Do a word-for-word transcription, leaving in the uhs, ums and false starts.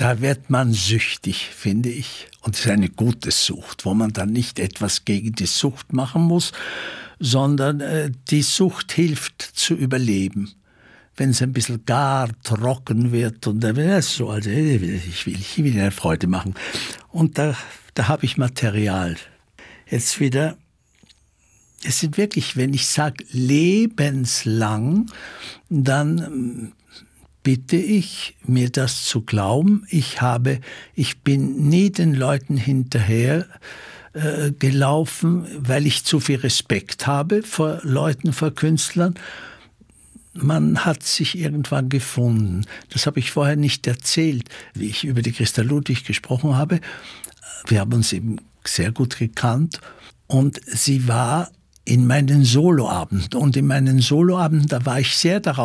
da wird man süchtig, finde ich. Und es ist eine gute Sucht, wo man dann nicht etwas gegen die Sucht machen muss, sondern äh, die Sucht hilft zu überleben. Wenn es ein bisschen gar trocken wird und dann wäre es so, also ich will, ich will, ich will eine Freude machen. Und da, da habe ich Material. Jetzt wieder, es sind wirklich, wenn ich sage lebenslang, dann bitte ich, mir das zu glauben. Ich habe, ich bin nie den Leuten hinterher äh, gelaufen, weil ich zu viel Respekt habe vor Leuten, vor Künstlern. Man hat sich irgendwann gefunden. Das habe ich vorher nicht erzählt, wie ich über die Christa Ludwig gesprochen habe. Wir haben uns eben sehr gut gekannt und sie war in meinen Soloabenden. Und in meinen Soloabenden, da war ich sehr darauf